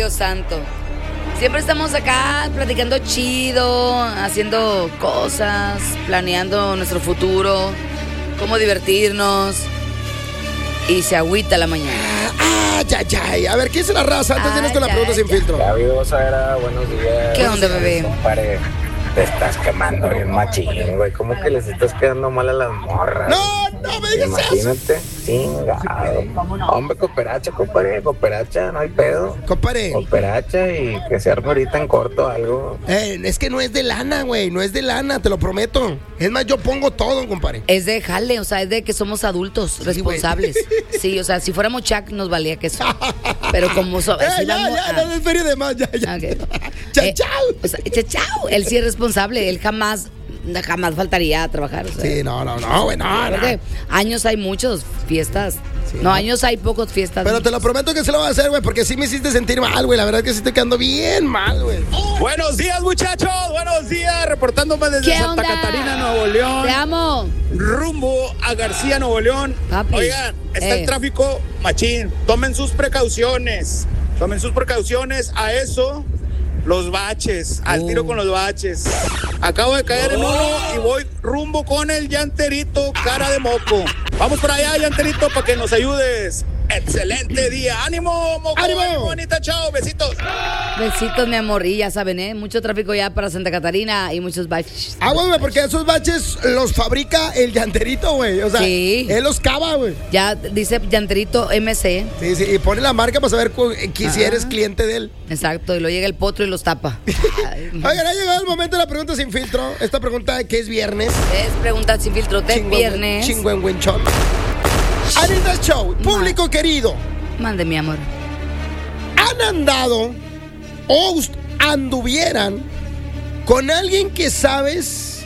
Dios santo. Siempre estamos acá platicando chido, haciendo cosas, planeando nuestro futuro, cómo divertirnos. Y se agüita la mañana. Ya. A ver, ¿qué dice la raza? Antes de irnos con la pregunta sin filtro. David Osaera, buenos días. ¿Qué onda, bebé? Compadre, te estás quemando bien machín, güey. ¿Cómo que les estás quedando mal a las morras? No me digas eso. Imagínate, chingado. Hombre, cooperacha, compadre, cooperacha, no hay pedo. Compadre. Cooperacha y que se arme ahorita en corto algo. Es que no es de lana, güey, no es de lana, te lo prometo. Es más, yo pongo todo, compadre. Es de jale, o sea, es de que somos adultos, responsables. Sí, o sea, si fuéramos Chuck nos valía que eso. Pero como ya, no es feria de más, ya. Okay. Chao. O sea, chao. Él sí es responsable, él jamás faltaría a trabajar. O sea. Sí, no, güey, no. Años hay muchos, fiestas. Sí, años hay pocos fiestas. Pero te lo prometo que se lo voy a hacer, güey, porque sí me hiciste sentir mal, güey. La verdad es que sí estoy quedando bien mal, güey. Buenos días, muchachos. Buenos días. Reportándome desde Santa Catarina, Nuevo León. Te amo. Rumbo a García, Nuevo León. Papi. Oigan, está el tráfico machín. Tomen sus precauciones. A eso, los baches. Al tiro con los baches. Acabo de caer en uno y voy rumbo con el llanterito, cara de moco. Vamos por allá, llanterito, para que nos ayudes. Excelente día. ¡Ánimo, moco! ¡Ánimo, bonita! ¡Chao! ¡Besitos! Besitos, mi amor. Y ya saben, mucho tráfico ya para Santa Catarina y muchos baches. Güey, porque esos baches los fabrica el llanterito, güey. O sea, sí. Él los cava, güey. Ya dice llanterito MC. Sí, y pone la marca para saber si eres cliente de él. Exacto, y luego llega el potro y los tapa. Oigan, ha llegado el momento de la pregunta sin filtro. Esta pregunta que es viernes. Es pregunta sin filtro de viernes. Chingüengüenchón. Anita Show, público querido. Mande, mi amor. ¿Han andado o anduvieran con alguien que sabes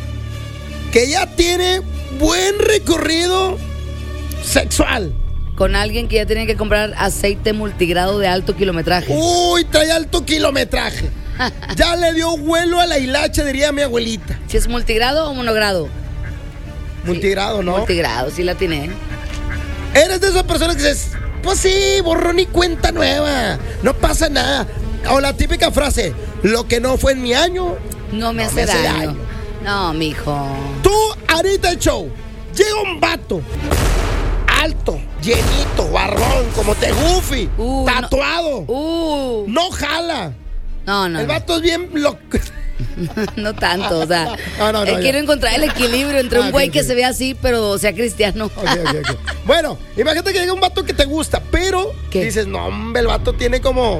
que ya tiene buen recorrido sexual? Con alguien que ya tiene que comprar aceite multigrado de alto kilometraje. Uy, trae alto kilometraje. Ya le dio vuelo a la hilacha, diría mi abuelita. ¿Si es multigrado o monogrado? Multigrado, ¿no? Multigrado, sí la tiene. Eres de esas personas que dices, pues sí, borrón y cuenta nueva, no pasa nada. O la típica frase, lo que no fue en mi año, no me hace daño. No, mijo. Tú, Anita Show, llega un vato alto, llenito, barrón, como te Goofy, tatuado. No jala. No. El vato es bien loco. No tanto, o sea, quiero encontrar el equilibrio entre un güey que se ve así, pero sea cristiano. Okay. Bueno, imagínate que llega un vato que te gusta, pero dices, no, hombre, el vato tiene como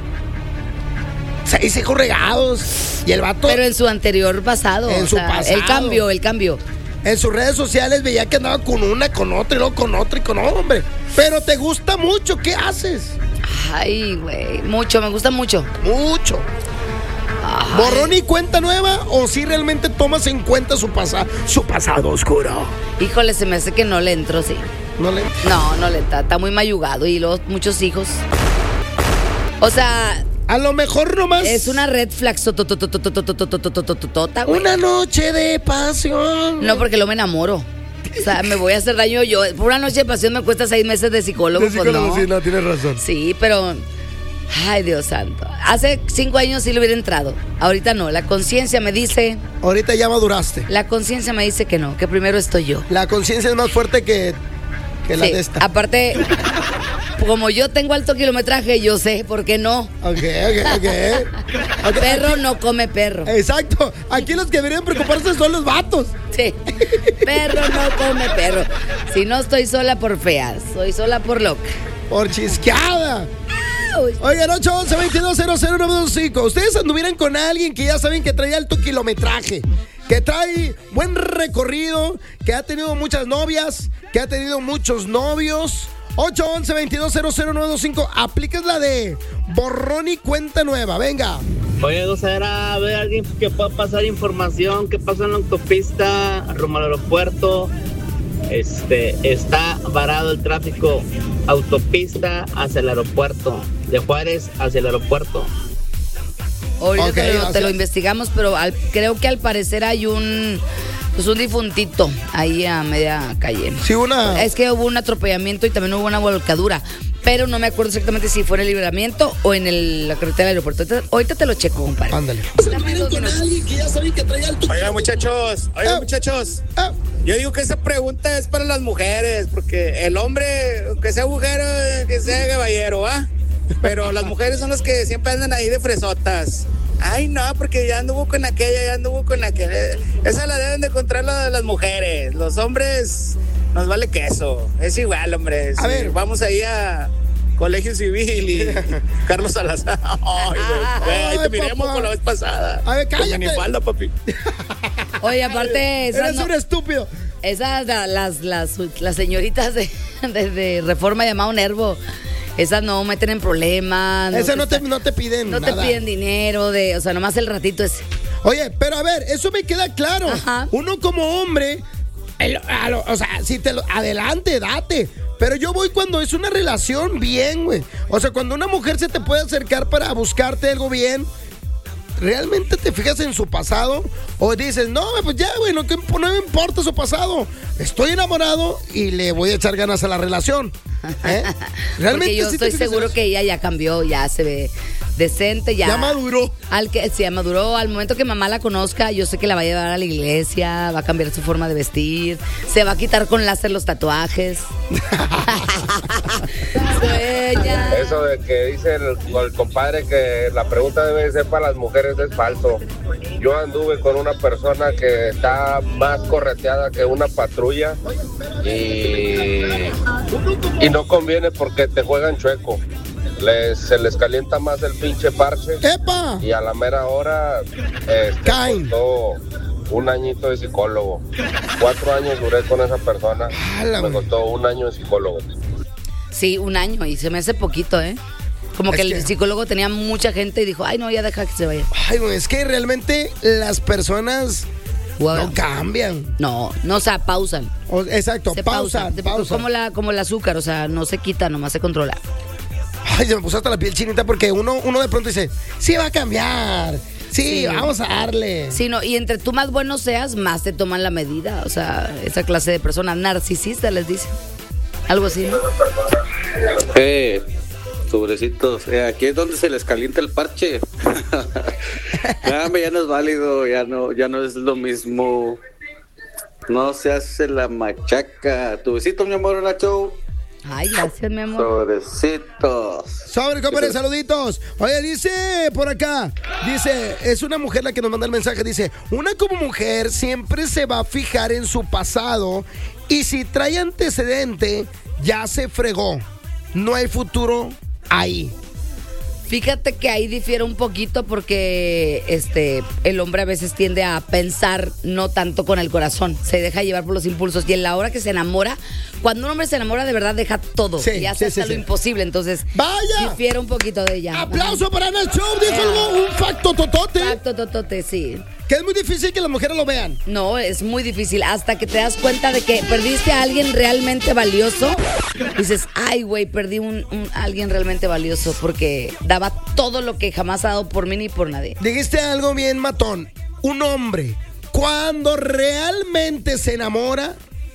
6 hijos regados. Y el vato. Pero en su anterior pasado. Pasado. El cambio. En sus redes sociales veía que andaba con una, con otra, y luego con otra, y con otra, hombre. Pero te gusta mucho, ¿qué haces? Ay, güey, mucho, me gusta mucho. Mucho. Ay. ¿Borrón y cuenta nueva o si realmente tomas en cuenta su pasado oscuro? Híjole, se me hace que no le entro, sí. ¿No le? No le entra, está muy mayugado y luego muchos hijos. O sea, a lo mejor nomás es una red flag. Una noche de pasión. No, porque luego me enamoro. O sea, me voy a hacer daño yo. Por una noche de pasión me cuesta 6 meses de psicólogo. De psicólogo, pues no. Sí, no, tienes razón. Sí, pero ay, Dios santo. Hace 5 años sí le hubiera entrado. Ahorita no. La conciencia me dice. Ahorita ya maduraste. La conciencia me dice que no, que primero estoy yo. La conciencia es más fuerte que la de esta. Aparte, como yo tengo alto kilometraje, yo sé por qué no. Ok. Perro no come perro. Exacto. Aquí los que deberían preocuparse son los vatos. Sí. Perro no come perro. Si no estoy sola por fea, soy sola por loca. Por chisqueada. Oigan, 811-2200-925. Ustedes anduvieran con alguien que ya saben que trae alto kilometraje, que trae buen recorrido, que ha tenido muchas novias, que ha tenido muchos novios. 811-2200-925. Aplicas la de borrón y cuenta nueva. Venga. Oye, Docera, a ver, alguien que pueda pasar información. ¿Qué pasa en la autopista rumbo al aeropuerto? Está varado el tráfico. Autopista hacia el aeropuerto. De Juárez hacia el aeropuerto. Ahorita te lo investigamos, pero creo que al parecer hay un difuntito ahí a media calle. Sí, Es que hubo un atropellamiento y también hubo una volcadura. pero no me acuerdo exactamente si fue en el Libramiento o en la carretera del aeropuerto. Ahorita te lo checo, compadre. Ándale. Oigan, muchachos. Yo digo que esa pregunta es para las mujeres, porque el hombre, que sea mujer, que sea caballero, ¿va? Pero las mujeres son las que siempre andan ahí de fresotas. Ay, no, porque ya anduvo con aquella. Esa la deben de encontrar las mujeres. Los hombres nos vale queso. Es igual, hombre. A ver. Vamos ahí a Colegio Civil y Carlos Salazar. Ahí te miremos con la vez pasada. A ver, cállate. Con minifalda, papi. Oye, aparte, Eres un estúpido. esas las señoritas de Reforma llamado Nervo. Esas no meten en problemas. Esas no te piden no nada. te piden dinero, o sea, nomás el ratito es. Oye, pero a ver, eso me queda claro. Ajá. Uno como hombre, o sea, si adelante, date. Pero yo voy cuando es una relación bien, güey. O sea, cuando una mujer se te puede acercar para buscarte algo bien, ¿realmente te fijas en su pasado? O dices, no, pues ya, güey, no me importa su pasado. Estoy enamorado y le voy a echar ganas a la relación. Realmente. Porque yo sí estoy te fijas seguro en eso. que ella ya cambió, ya se ve decente, ya maduró. Ya maduró. Al momento que mamá la conozca, yo sé que la va a llevar a la iglesia, va a cambiar su forma de vestir, se va a quitar con láser los tatuajes. Sueña. Eso de que dice el compadre que la pregunta debe ser para las mujeres es falso. Yo anduve con una persona que está más correteada que una patrulla y no conviene porque te juegan chueco. Se les calienta más el pinche parche. ¡Epa! Y a la mera hora Caen. costó un añito de psicólogo. 4 años duré con esa persona. Me costó 1 año de psicólogo. Sí, 1 año y se me hace poquito, ¿eh? Como que el psicólogo tenía mucha gente y dijo, ay, no, ya deja que se vaya. Ay, güey, es que realmente las personas Wow. no cambian. No, o sea, pausan. Exacto, Se pausa. Como el azúcar, o sea, no se quita, nomás se controla. Ay, se me puso hasta la piel chinita porque uno de pronto dice, sí va a cambiar. Sí, vamos a darle. Sí, no, y entre tú más bueno seas, más te toman la medida. O sea, esa clase de personas narcisistas les dicen. Algo así, ¿no? Sobrecitos, aquí es donde se les calienta el parche. Ya no es válido, ya no es lo mismo. No se hace la machaca. Tu besito, mi amor, Nacho. Ay, gracias, mi amor. Sobrecitos. Sobre, compadre, saluditos. Oye, dice por acá, es una mujer la que nos manda el mensaje, dice, una como mujer siempre se va a fijar en su pasado y si trae antecedente, ya se fregó. No hay futuro ahí. Fíjate que ahí difiere un poquito porque el hombre a veces tiende a pensar no tanto con el corazón, se deja llevar por los impulsos y en la hora que se enamora, cuando un hombre se enamora de verdad deja todo y hace hasta lo imposible, entonces ¡vaya! difiere un poquito de ella. ¡Aplauso para el show! Dijo algo, un facto totote. Facto totote, sí. Que es muy difícil que las mujeres lo vean. No, es muy difícil. Hasta que te das cuenta de que perdiste a alguien realmente valioso. Dices, ay, güey, perdí a alguien realmente valioso porque daba todo lo que jamás ha dado por mí ni por nadie. Dijiste algo bien matón. Un hombre, cuando realmente se enamora,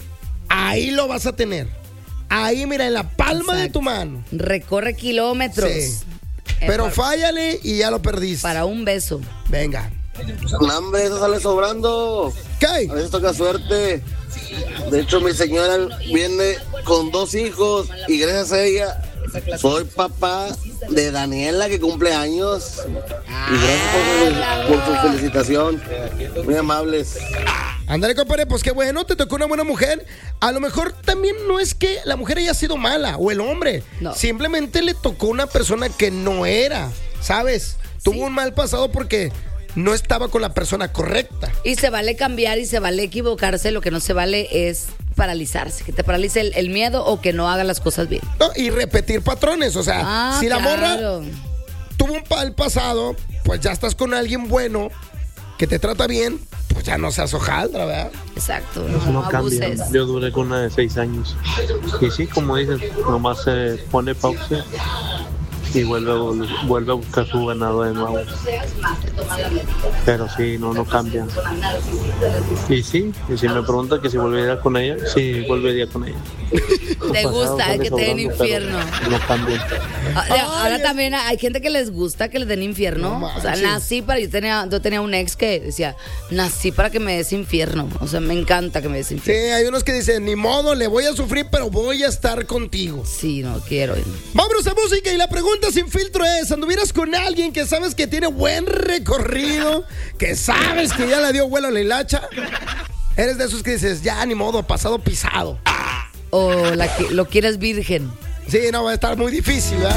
ahí lo vas a tener. Ahí, mira, en la palma de tu mano. Recorre kilómetros. Sí. Pero fállale y ya lo perdiste. Para un beso. Venga. No, hombre, eso sale sobrando. ¿Qué? A veces toca suerte. De hecho, mi señora viene con 2 hijos y gracias a ella soy papá de Daniela que cumple años. Y gracias por su felicitación. Muy amables. Ándale, compadre, pues qué bueno, te tocó una buena mujer. A lo mejor también no es que la mujer haya sido mala o el hombre. No. Simplemente le tocó una persona que no era, ¿sabes? Tuvo un mal pasado porque no estaba con la persona correcta. Y se vale cambiar y se vale equivocarse. Lo que no se vale es paralizarse, que te paralice el miedo o que no haga las cosas bien. No, y repetir patrones, o sea, si la morra tuvo un mal pasado, pues ya estás con alguien bueno que te trata bien, pues ya no seas hojaldra, ¿verdad? Exacto, No abuses. cambia. Yo duré con una de 6 años. Y sí, como dices, nomás se pone pausa y vuelve a buscar su ganado de nuevo. Pero sí, no cambia. Y sí, y si me pregunta que si volvería con ella, sí, volvería con ella. Te gusta que te den infierno. No cambia. Ahora también hay gente que les gusta que les den infierno. No o sea, nací para... Yo tenía un ex que decía, nací para que me des infierno. O sea, me encanta que me des Sí, infierno. hay unos que dicen, ni modo, le voy a sufrir, pero voy a estar contigo. Sí, no quiero. Vámonos a música y la pregunta sin filtro es, ¿anduvieras con alguien que sabes que tiene buen recorrido, que sabes que ya le dio vuelo a la hilacha? Eres de esos que dices, ya ni modo, pasado pisado. O lo quieres virgen. Sí, no, va a estar muy difícil, ¿verdad?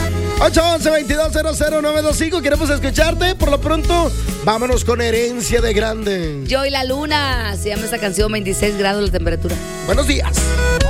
811-2200-925, queremos escucharte. Por lo pronto, vámonos con Herencia de Grande. Yo y la luna. Se llama esta canción, 26 grados la temperatura. Buenos días.